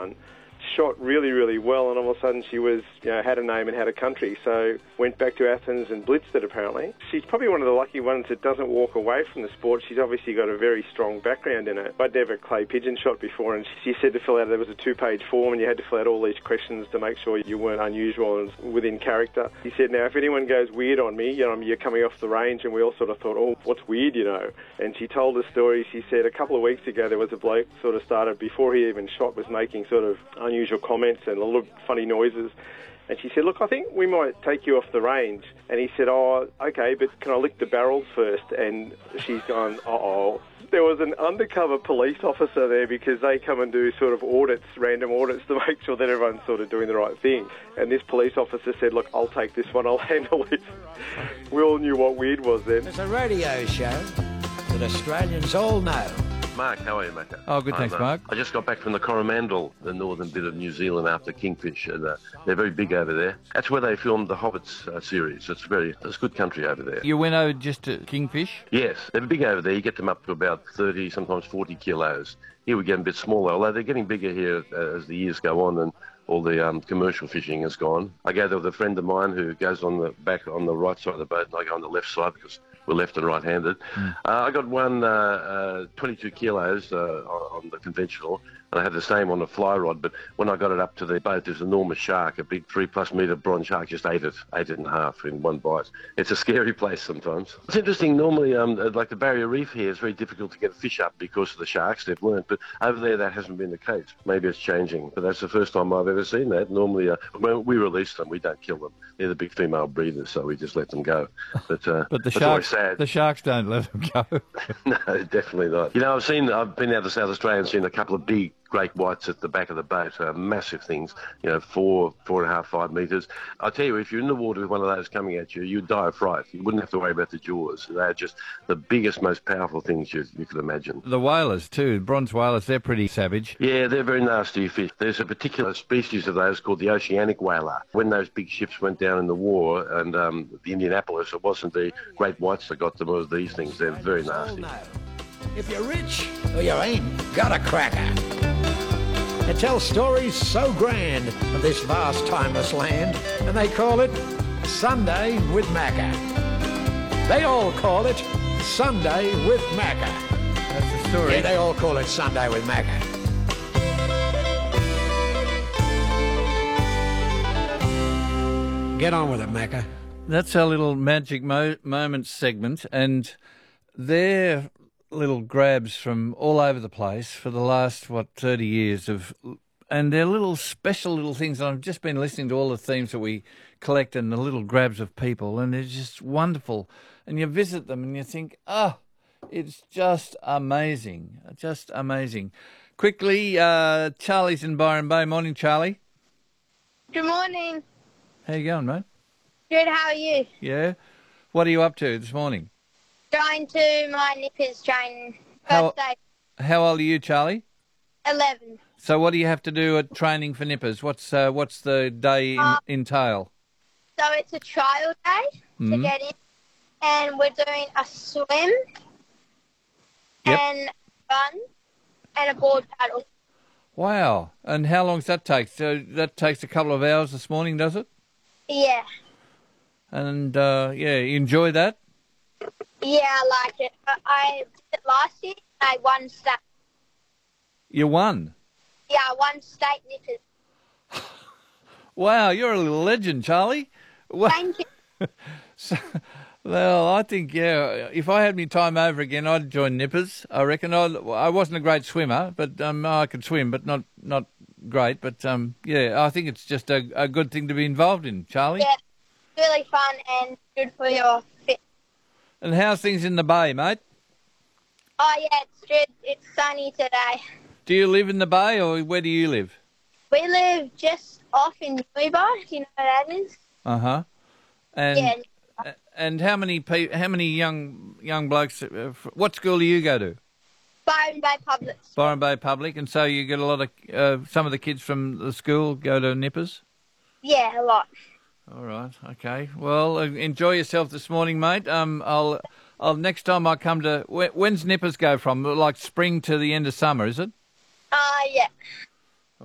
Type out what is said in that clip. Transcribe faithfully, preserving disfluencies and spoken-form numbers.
fun. Shot really, really well, and all of a sudden she was, you know, had a name and had a country. So went back to Athens and blitzed it, apparently. She's probably one of the lucky ones that doesn't walk away from the sport. She's obviously got a very strong background in it. I'd never clay pigeon shot before, and she said to fill out, there was a two-page form, and you had to fill out all these questions to make sure you weren't unusual and within character. She said, now, if anyone goes weird on me, you know, you're coming off the range, and we all sort of thought, oh, what's weird, you know? And she told a story. She said a couple of weeks ago there was a bloke sort of started, before he even shot, was making sort of unusual comments and a lot of funny noises. And she said, look, I think we might take you off the range. And he said, oh, okay, but can I lick the barrels first? And she's gone, uh-oh. There was an undercover police officer there because they come and do sort of audits, random audits, to make sure that everyone's sort of doing the right thing. And this police officer said, look, I'll take this one, I'll handle it. We all knew what weird was then. It's a radio show that Australians all know. Mark, how are you, mate? Oh, good, thanks, uh, Mark. I just got back from the Coromandel, the northern bit of New Zealand, after Kingfish, and uh, they're very big over there. That's where they filmed the Hobbits uh, series. It's very, it's good country over there. You went over just to Kingfish? Yes, they're big over there. You get them up to about thirty, sometimes forty kilos. Here we get them a bit smaller, although they're getting bigger here uh, as the years go on and all the um, commercial fishing has gone. I go there with a friend of mine who goes on the back on the right side of the boat, and I go on the left side because we're left and right-handed. Mm. Uh, I got one uh, uh, twenty-two kilos uh, on the conventional, and I had the same on the fly rod, but when I got it up to the boat, there's an enormous shark, a big three-plus metre bronze shark, just ate it, ate it in half in one bite. It's a scary place sometimes. It's interesting, normally, um, like the Barrier Reef here, it's very difficult to get a fish up because of the sharks, they've learnt, but over there that hasn't been the case. Maybe it's changing, but that's the first time I've ever seen that. Normally, uh, when we release them, we don't kill them. They're the big female breeders, so we just let them go. But, uh, but the sharks, sad. the sharks don't let them go. No, definitely not. You know, I've seen, I've been out to South Australia and seen a couple of big great whites at the back of the boat, uh, massive things, you know, four, four and a half, five metres. I tell you, if you're in the water with one of those coming at you, you'd die of fright. You wouldn't have to worry about the jaws. They're just the biggest, most powerful things you, you could imagine. The whalers too, bronze whalers, they're pretty savage. Yeah, they're very nasty fish. There's a particular species of those called the oceanic whaler. When those big ships went down in the war and um, the Indianapolis, it wasn't the great whites that got them, it was these things. They're very nasty. If you're rich or you ain't got a cracker. It tells stories so grand of this vast, timeless land, and they call it Sunday with Macca. They all call it Sunday with Macca. That's the story. Yeah, they all call it Sunday with Macca. Get on with it, Macca. That's our little magic mo- moments segment, and they're little grabs from all over the place for the last, what, thirty years of, and they're little special little things. And I've just been listening to all the themes that we collect and the little grabs of people, and they're just wonderful. And you visit them and you think, oh, it's just amazing, just amazing. Quickly, uh, Charlie's in Byron Bay. Morning, Charlie. Good morning. How you going, mate? Good, how are you? Yeah. What are you up to this morning? Going to my nippers training. How, First day. How old are you, Charlie? Eleven. So what do you have to do at training for nippers? What's uh, what's the day in, Uh, entail? So it's a trial day Mhm. to get in, and we're doing a swim Yep. and run and a board paddle. Wow. And how long does that take? So that takes a couple of hours this morning, does it? Yeah. And, uh, yeah, you enjoy that? Yeah, I like it. But I did it last year, and I won state. You won? Yeah, I won state nippers. Wow, you're a little legend, Charlie. Well, Thank you. so, well, I think, yeah, if I had me time over again, I'd join nippers, I reckon. I, I wasn't a great swimmer, but um, I could swim, but not, not great. But, um, yeah, I think it's just a, a good thing to be involved in, Charlie. Yeah, really fun and good for your fit. And how's things in the bay, mate? Oh, yeah, it's good. It's sunny today. Do you live in the bay, or where do you live? We live just off in Newbar, if you know where that is. Uh-huh. And Yeah. and how many pe- how many young young blokes, uh, f- what school do you go to? Byron Bay Public. Byron Bay Public, and so you get a lot of, uh, some of the kids from the school go to Nippers? Yeah, a lot. All right, okay. Well, uh, enjoy yourself this morning, mate. Um, I'll, I'll next time I come to, wh- when's Nippers go from? Like spring to the end of summer, is it? Uh, yeah.